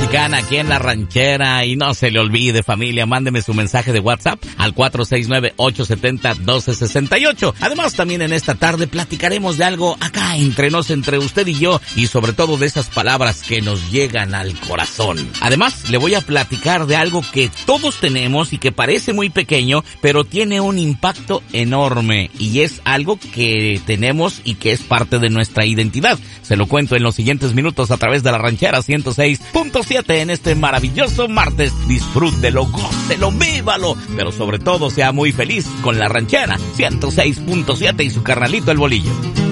mexicana aquí en La Ranchera. Y no se le olvide, familia, mándeme su mensaje de WhatsApp al 469-870-1268. Además, también en esta tarde platicaremos de algo acá entre usted y yo, y sobre todo de esas palabras que nos llegan al corazón. Además, le voy a platicar de algo que todos tenemos y que parece muy pequeño, pero tiene un impacto enorme, y es algo que tenemos y que es parte de nuestra identidad. Se lo cuento en los siguientes minutos a través de La Ranchera 106.7 en este maravilloso martes. Disfrútelo, gócelo, vívalo, pero sobre todo sea muy feliz con La Ranchera 106.7 y su carnalito El Bolillo.